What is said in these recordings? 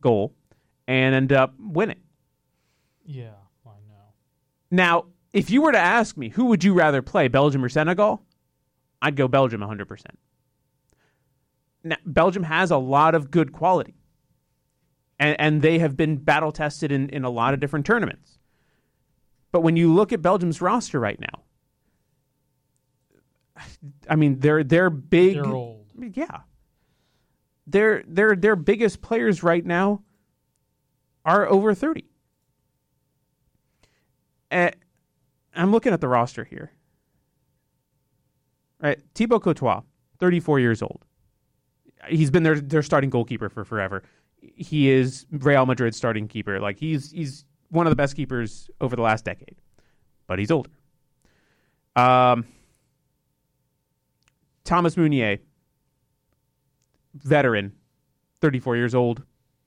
goal and end up winning. Yeah, I know. Now, if you were to ask me, who would you rather play, Belgium or Senegal? I'd go Belgium 100%. Now, Belgium has a lot of good quality, and they have been battle-tested in a lot of different tournaments. But when you look at Belgium's roster right now, I mean, they're big. They're old. Yeah. Their biggest players right now are over 30. I'm looking at the roster here. Right, Thibaut Courtois, 34 years old. He's been their starting goalkeeper for forever. He is Real Madrid's starting keeper. Like he's one of the best keepers over the last decade, but he's older. Thomas Meunier, veteran, 34 years old.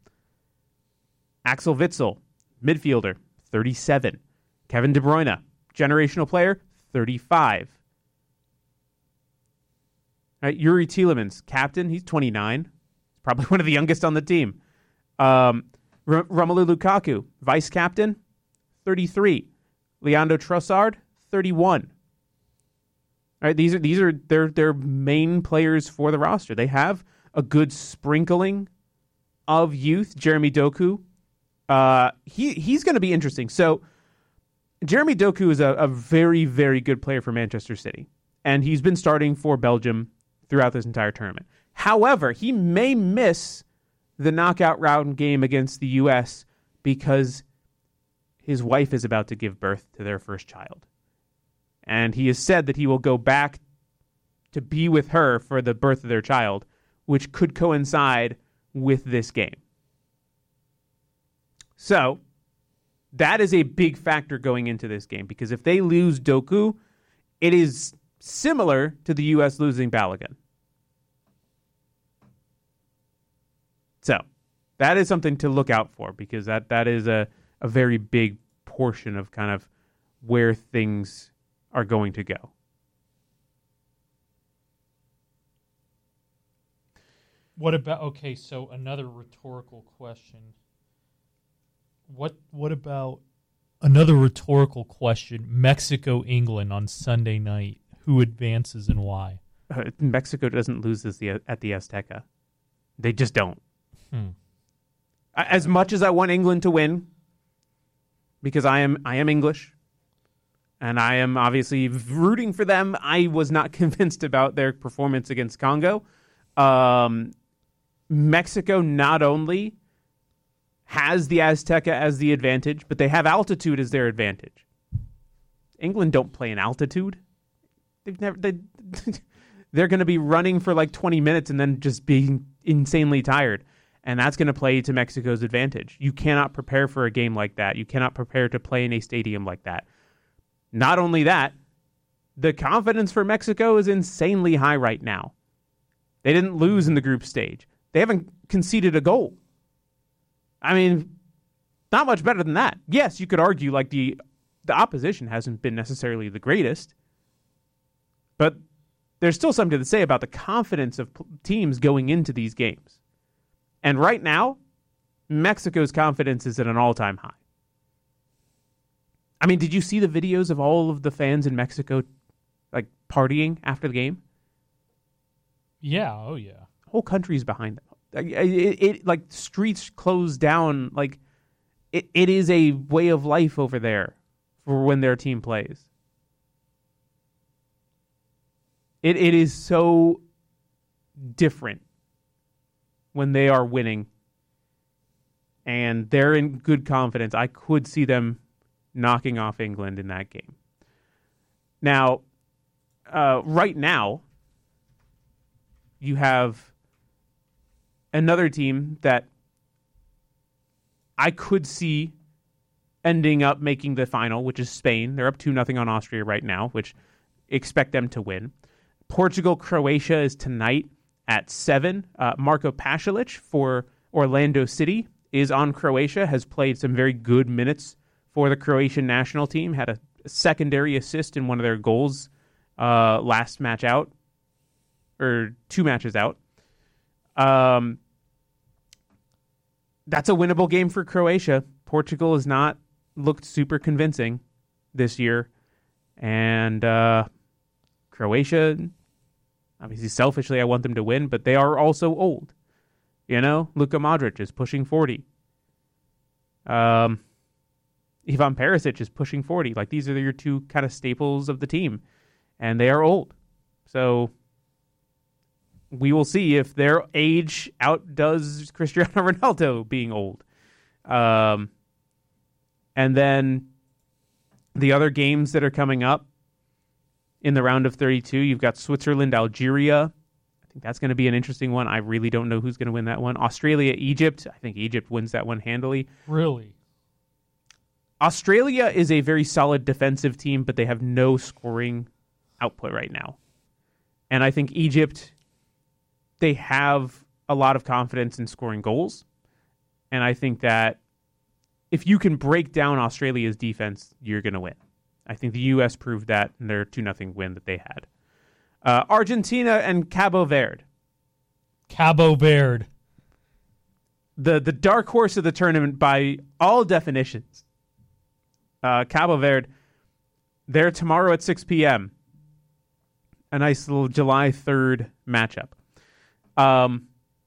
Axel Witsel, midfielder, 37. Kevin De Bruyne, generational player, 35. Right, Yuri Tielemans, captain, he's 29. Probably one of the youngest on the team. Romelu Lukaku, vice captain, 33. Leandro Trossard, 31. All right, these are their main players for the roster. They have a good sprinkling of youth. Jeremy Doku, he's going to be interesting. So Jeremy Doku is a very, very good player for Manchester City, and he's been starting for Belgium throughout this entire tournament. However, he may miss the knockout round game against the U.S. because his wife is about to give birth to their first child. And he has said that he will go back to be with her for the birth of their child, which could coincide with this game. So, that is a big factor going into this game, because if they lose Doku, it is similar to the U.S. losing Balogun. So, that is something to look out for, because that is a very big portion of kind of where things are going to go. What about, okay, so another rhetorical question. What about another rhetorical question? Mexico, England on Sunday night. Who advances and why? Mexico doesn't lose this at the Azteca. They just don't. As much as I want England to win, because I am English, and I am obviously rooting for them, I was not convinced about their performance against Congo. Mexico not only has the Azteca as the advantage, but they have altitude as their advantage. England don't play in altitude. They're going to be running for like 20 minutes and then just being insanely tired. And that's going to play to Mexico's advantage. You cannot prepare for a game like that. You cannot prepare to play in a stadium like that. Not only that, the confidence for Mexico is insanely high right now. They didn't lose in the group stage. They haven't conceded a goal. I mean, not much better than that. Yes, you could argue like the opposition hasn't been necessarily the greatest, but there's still something to say about the confidence of teams going into these games. And right now, Mexico's confidence is at an all-time high. I mean, did you see the videos of all of the fans in Mexico like partying after the game? Yeah, oh yeah. The whole country's behind them. It like streets closed down. Like it is a way of life over there for when their team plays. It is so different when they are winning and they're in good confidence. I could see them knocking off England in that game. Now, right now, you have another team that I could see ending up making the final, which is Spain. They're up 2-0 on Austria right now, which expect them to win. Portugal-Croatia is tonight at 7. Marko Pasalic for Orlando City is on Croatia, has played some very good minutes for the Croatian national team, had a secondary assist in one of their goals last match out, or 2 matches out. that's a winnable game for Croatia. Portugal has not looked super convincing this year. And Croatia, obviously selfishly, I want them to win, but they are also old. You know, Luka Modric is pushing 40. Ivan Perisic is pushing 40. Like, these are your two kind of staples of the team, and they are old. So we will see if their age outdoes Cristiano Ronaldo being old. And then the other games that are coming up in the round of 32, you've got Switzerland, Algeria. I think that's going to be an interesting one. I really don't know who's going to win that one. Australia, Egypt. I think Egypt wins that one handily. Really? Australia is a very solid defensive team, but they have no scoring output right now. And I think Egypt, they have a lot of confidence in scoring goals. And I think that if you can break down Australia's defense, you're going to win. I think the U.S. proved that in their 2-0 win that they had. Argentina and Cabo Verde. Cabo Verde. The dark horse of the tournament by all definitions. Cabo Verde, they're tomorrow at 6 p.m. A nice little July 3rd matchup. I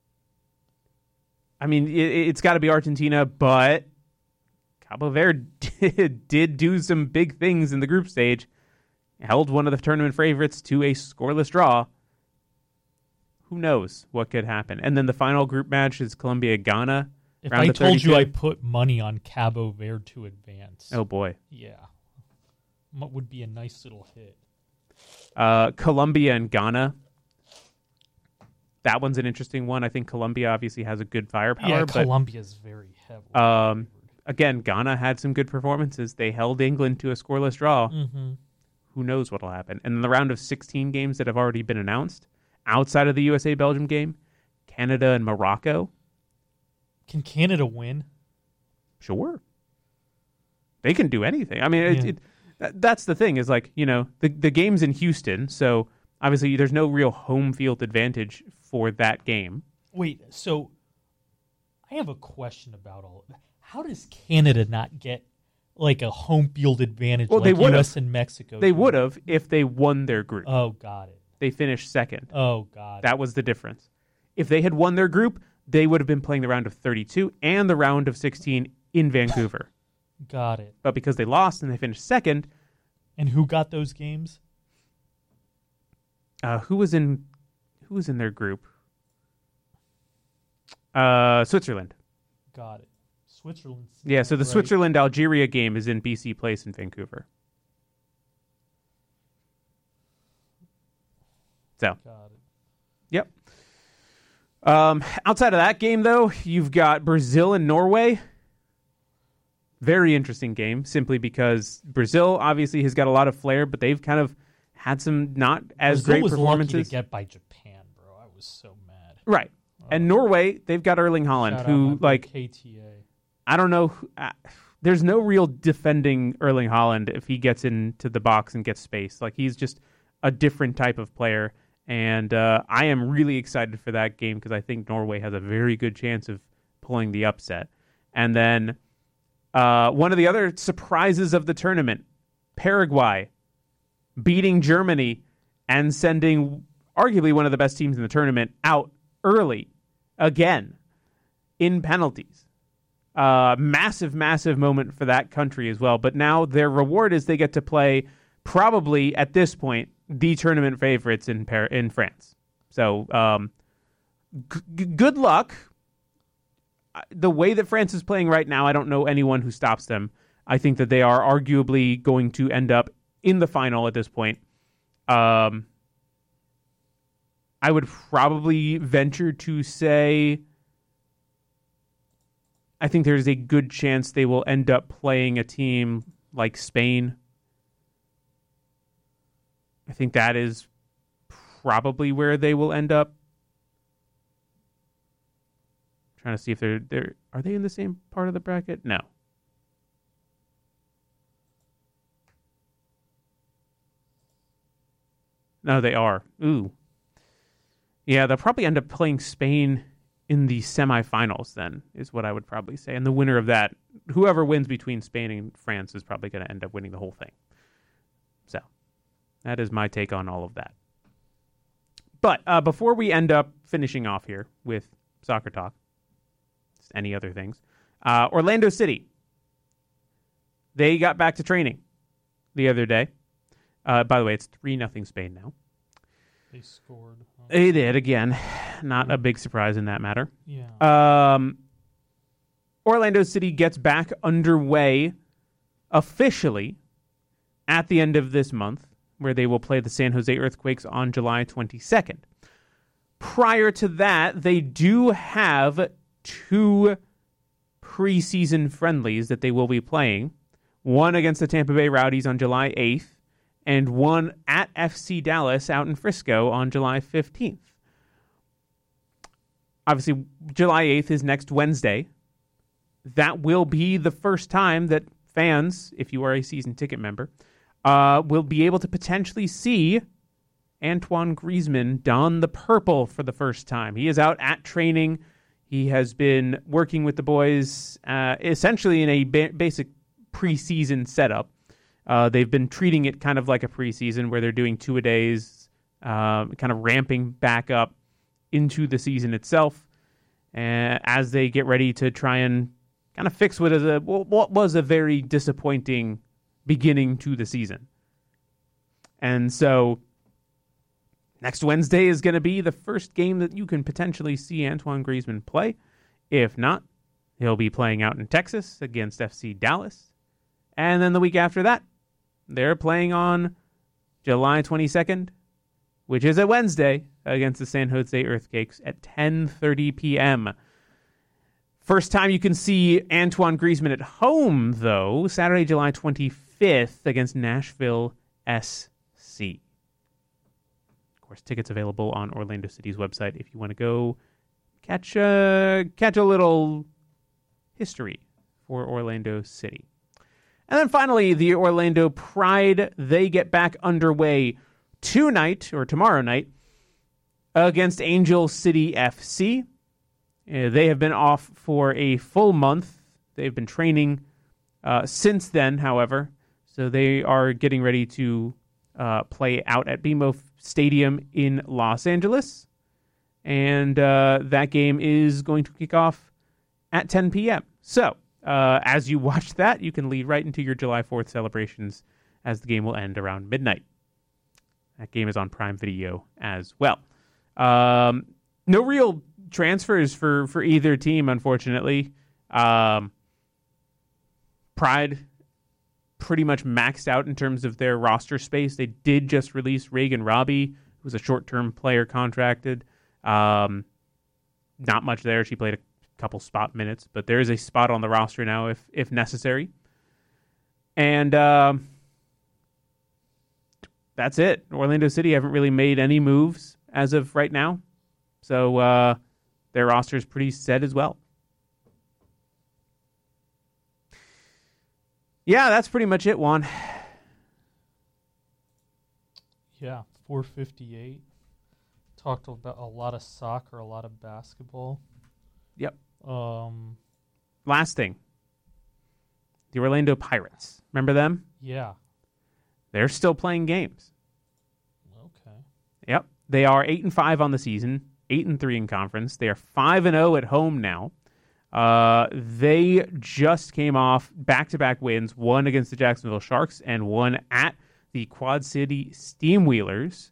mean, it's got to be Argentina, but Cabo Verde did do some big things in the group stage. Held one of the tournament favorites to a scoreless draw. Who knows what could happen? And then the final group match is Colombia-Ghana. If I told you I put money on Cabo Verde to advance. Oh, boy. Yeah. What would be a nice little hit? Colombia and Ghana. That one's an interesting one. I think Colombia obviously has a good firepower. Yeah, Colombia's very heavy. Again, Ghana had some good performances. They held England to a scoreless draw. Mm-hmm. Who knows what will happen? And in the round of 16 games that have already been announced, outside of the USA-Belgium game, Canada and Morocco. Can Canada win? Sure. They can do anything. I mean, that's the thing is, like, you know, the game's in Houston, so obviously there's no real home field advantage for that game. Wait, so I have a question about all of that. How does Canada not get like a home field advantage like U.S. and Mexico? They would have if they won their group. Oh, got it. They finished second. Oh, got it. That was the difference. If they had won their group, they would have been playing the round of 32 and the round of 16 in Vancouver. Got it. But because they lost and they finished second. And who got those games? Who was in their group? Switzerland. Got it. Switzerland. Yeah, so the Switzerland-Algeria game is in BC Place in Vancouver. So. Got it. Yep. Outside of that game, though, you've got Brazil and Norway. Very interesting game, simply because Brazil obviously has got a lot of flair, but they've kind of had some not as Brazil great was performances. Lucky to get by Japan, bro. I was so mad. Right. And Norway, they've got Erling Haaland, who, like, KTA. I don't know. There's no real defending Erling Haaland if he gets into the box and gets space. Like, he's just a different type of player. And I am really excited for that game because I think Norway has a very good chance of pulling the upset. And then one of the other surprises of the tournament, Paraguay beating Germany and sending arguably one of the best teams in the tournament out early again in penalties. Massive, massive moment for that country as well. But now their reward is they get to play probably at this point the tournament favorites in France. So good luck. The way that France is playing right now, I don't know anyone who stops them. I think that they are arguably going to end up in the final at this point. I would probably venture to say I think there's a good chance they will end up playing a team like Spain. I think that is probably where they will end up. Trying to see if they're are they in the same part of the bracket? No. No, they are. Ooh. Yeah, they'll probably end up playing Spain in the semifinals, then, is what I would probably say. And the winner of that, whoever wins between Spain and France, is probably going to end up winning the whole thing. So that is my take on all of that. But before we end up finishing off here with soccer talk, any other things, Orlando City, they got back to training the other day. By the way, it's 3-0 Spain now. They scored. Huh? They did, again. Not a big surprise in that matter. Yeah. Orlando City gets back underway officially at the end of this month, where they will play the San Jose Earthquakes on July 22nd. Prior to that, they do have 2 preseason friendlies that they will be playing. One against the Tampa Bay Rowdies on July 8th, and one at FC Dallas out in Frisco on July 15th. Obviously, July 8th is next Wednesday. That will be the first time that fans, if you are a season ticket member, will be able to potentially see Antoine Griezmann don the purple for the first time. He is out at training. He has been working with the boys essentially in a basic preseason setup. They've been treating it kind of like a preseason where they're doing 2-a-days, kind of ramping back up into the season itself as they get ready to try and kind of fix what was a very disappointing beginning to the season. And so next Wednesday is going to be the first game that you can potentially see Antoine Griezmann play. If not, he'll be playing out in Texas against FC Dallas. And then the week after that, they're playing on July 22nd, which is a Wednesday, against the San Jose Earthquakes at 10:30 p.m. First time you can see Antoine Griezmann at home, though, Saturday, July 25th against Nashville SC. Of course, tickets available on Orlando City's website if you want to go catch a little history for Orlando City. And then finally, the Orlando Pride, they get back underway tomorrow night, against Angel City FC. They have been off for a full month. They've been training since then, however. So they are getting ready to play out at BMO Stadium in Los Angeles. And that game is going to kick off at 10 p.m. So as you watch that, you can lead right into your July 4th celebrations as the game will end around midnight. That game is on Prime Video as well. No real transfers for either team, unfortunately. Pride pretty much maxed out in terms of their roster space. They did just release Reagan Robbie, who was a short-term player contracted. Not much there. She played a couple spot minutes, but there is a spot on the roster now if necessary. And that's it. Orlando City haven't really made any moves as of right now. So their roster is pretty set as well. Yeah, that's pretty much it, Juan. Yeah, 4:58. Talked about a lot of soccer, a lot of basketball. Yep. Last thing. The Orlando Pirates. Remember them? Yeah. They're still playing games. Okay. Yep. They are 8-5 on the season, 8-3 in conference. They are 5-0 at home now. They just came off back-to-back wins, one against the Jacksonville Sharks and one at the Quad City Steamwheelers.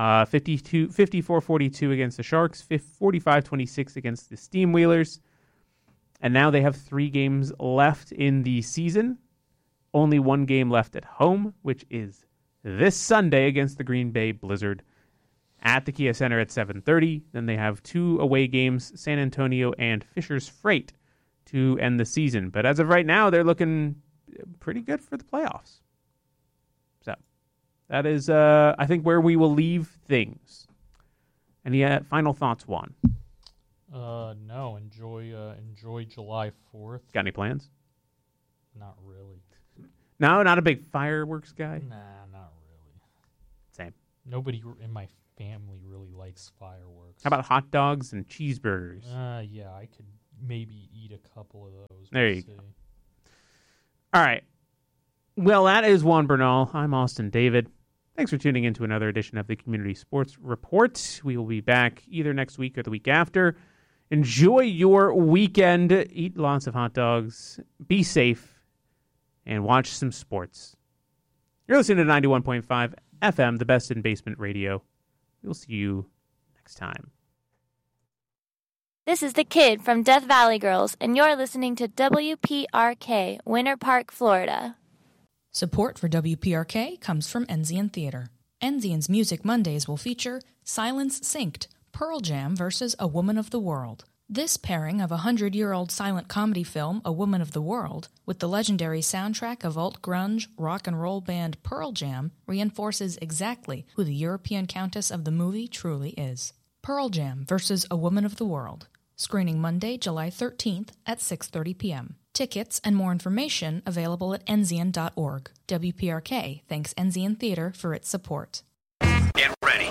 54-42 against the Sharks, 45-26 against the Steamwheelers. And now they have 3 games left in the season. Only 1 game left at home, which is this Sunday against the Green Bay Blizzard at the Kia Center at 7:30. Then they have 2 away games, San Antonio and Fisher's Freight, to end the season. But as of right now, they're looking pretty good for the playoffs. So that is, I think, where we will leave things. Any final thoughts, Juan? No. Enjoy July 4th. Got any plans? Not really. No, not a big fireworks guy? Nah, not really. Same. Nobody in my family really likes fireworks. How about hot dogs and cheeseburgers? Yeah, I could maybe eat a couple of those. There you go. All right. Well, that is Juan Bernal. I'm Austin David. Thanks for tuning in to another edition of the Community Sports Report. We will be back either next week or the week after. Enjoy your weekend. Eat lots of hot dogs. Be safe. And watch some sports. You're listening to 91.5 FM, the best in basement radio. We'll see you next time. This is the Kid from Death Valley Girls, and you're listening to WPRK, Winter Park, Florida. Support for WPRK comes from Enzian Theater. Enzian's Music Mondays will feature Silence Synced, Pearl Jam versus A Woman of the World. This pairing of a 100-year-old silent comedy film, A Woman of the World, with the legendary soundtrack of alt-grunge rock and roll band Pearl Jam, reinforces exactly who the European Countess of the movie truly is. Pearl Jam versus A Woman of the World. Screening Monday, July 13th at 6:30 p.m. Tickets and more information available at enzian.org. WPRK thanks Enzian Theater for its support. Get ready.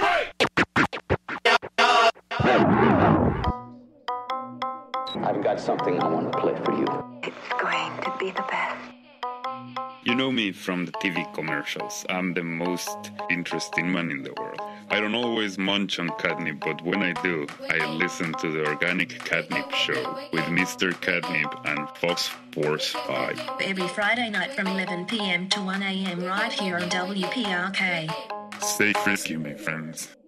I've got something I want to play for you. It's going to be the best. You know me from the TV commercials. I'm the most interesting man in the world. I don't always munch on catnip, but when I do, I listen to the Organic Catnip Show with Mr. Catnip and Fox Force 5. Every Friday night from 11 p.m. to 1 a.m. right here on WPRK. Stay frisky, my friends.